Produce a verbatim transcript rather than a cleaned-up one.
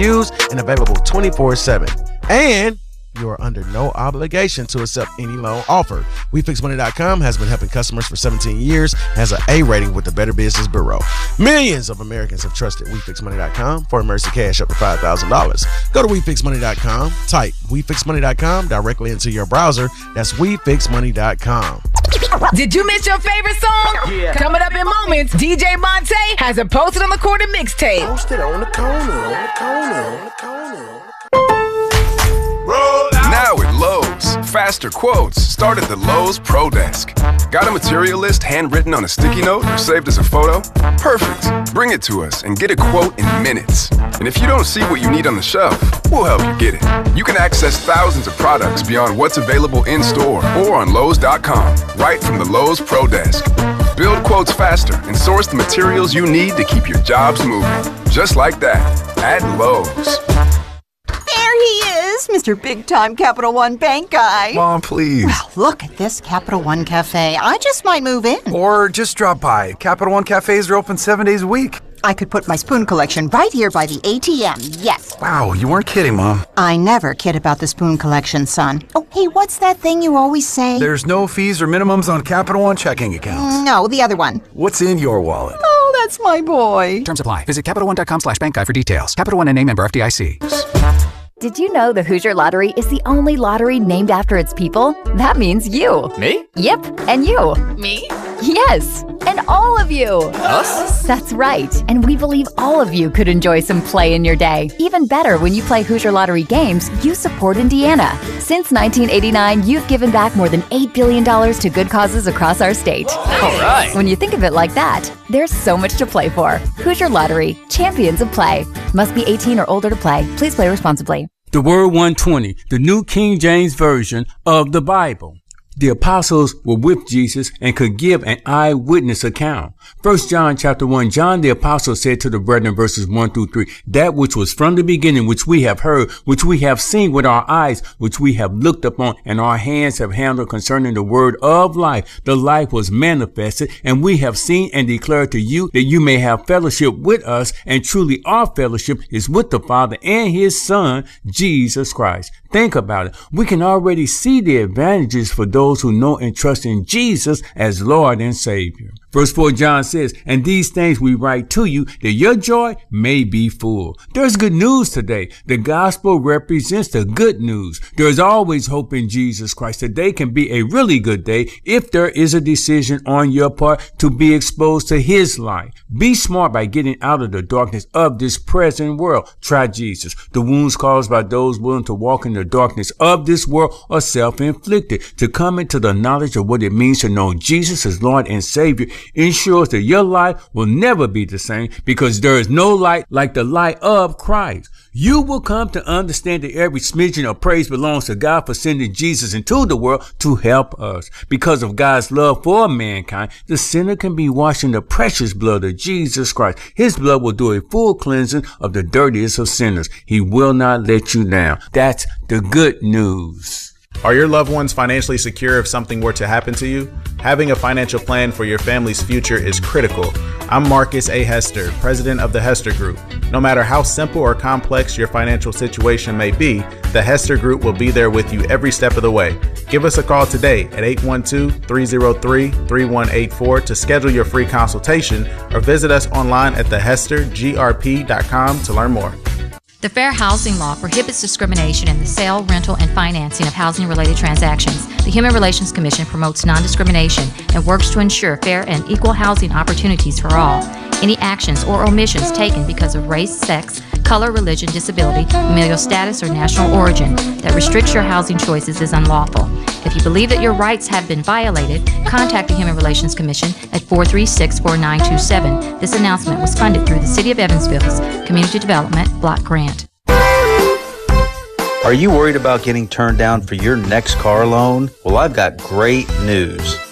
reviews and available twenty-four seven. And you are under no obligation to accept any loan offer. we fix money dot com has been helping customers for seventeen years, has an A rating with the Better Business Bureau. Millions of Americans have trusted we fix money dot com for emergency cash up to five thousand dollars. Go to we fix money dot com, type we fix money dot com directly into your browser. That's we fix money dot com. Did you miss your favorite song? Yeah. Coming up in moments, D J Monte has a posted on the corner mixtape. Posted on the corner, on the corner, on the corner. Now at Lowe's, faster quotes start at the Lowe's Pro Desk. Got a material list handwritten on a sticky note or saved as a photo? Perfect. Bring it to us and get a quote in minutes. And if you don't see what you need on the shelf, we'll help you get it. You can access thousands of products beyond what's available in store or on Lowe's dot com, right from the Lowe's Pro Desk. Build quotes faster and source the materials you need to keep your jobs moving. Just like that, at Lowe's. There he is, Mister Big Time Capital One Bank guy. Mom, please. Well, look at this Capital One Cafe. I just might move in. Or just drop by. Capital One Cafes are open seven days a week. I could put my spoon collection right here by the A T M, yes. Wow, you weren't kidding, Mom. I never kid about the spoon collection, son. Oh, hey, what's that thing you always say? There's no fees or minimums on Capital One checking accounts. No, the other one. What's in your wallet? Oh, that's my boy. Terms apply. Visit Capital One dot com slash bank guide for details. Capital One N A member F D I C. Did you know the Hoosier Lottery is the only lottery named after its people? That means you. Me? Yep, and you. Me? Yes, and all of you. Us? That's right, and we believe all of you could enjoy some play in your day. Even better, when you play Hoosier Lottery games, you support Indiana. Since nineteen eighty-nine, you've given back more than eight billion dollars to good causes across our state. All right. When you think of it like that, there's so much to play for. Hoosier Lottery, champions of play. Must be eighteen or older to play. Please play responsibly. The Word one twenty, the New King James Version of the Bible. The apostles were with Jesus and could give an eyewitness account. First John chapter one, John the apostle said to the brethren, verses one through three, that which was from the beginning, which we have heard, which we have seen with our eyes, which we have looked upon, and our hands have handled concerning the word of life. The life was manifested, and we have seen and declared to you that you may have fellowship with us, and truly our fellowship is with the Father and his Son, Jesus Christ. Think about it. We can already see the advantages for those who know and trust in Jesus as Lord and Savior. Verse four, John says, and these things we write to you, that your joy may be full. There's good news today. The gospel represents the good news. There's always hope in Jesus Christ. Today can be a really good day if there is a decision on your part to be exposed to his light. Be smart by getting out of the darkness of this present world. Try Jesus. The wounds caused by those willing to walk in the darkness of this world are self-inflicted. To come into the knowledge of what it means to know Jesus as Lord and Savior ensures that your life will never be the same, because there is no light like the light of Christ. You will come to understand that every smidgen of praise belongs to God for sending Jesus into the world to help us. Because of God's love for mankind, the sinner can be washed in the precious blood of Jesus Christ. His blood will do a full cleansing of the dirtiest of sinners. He will not let you down. That's the good news. Are your loved ones financially secure if something were to happen to you? Having a financial plan for your family's future is critical. I'm Marcus A. Hester, president of the Hester Group. No matter how simple or complex your financial situation may be, the Hester Group will be there with you every step of the way. Give us a call today at eight one two, three zero three, three one eight four to schedule your free consultation, or visit us online at the hester g r p dot com to learn more. The Fair Housing Law prohibits discrimination in the sale, rental, and financing of housing-related transactions. The Human Relations Commission promotes non-discrimination and works to ensure fair and equal housing opportunities for all. Any actions or omissions taken because of race, sex, color, religion, disability, familial status, or national origin that restricts your housing choices is unlawful. If you believe that your rights have been violated, contact the Human Relations Commission at four three six, four nine two seven. This announcement was funded through the City of Evansville's Community Development Block Grant. Are you worried about getting turned down for your next car loan? Well, I've got great news.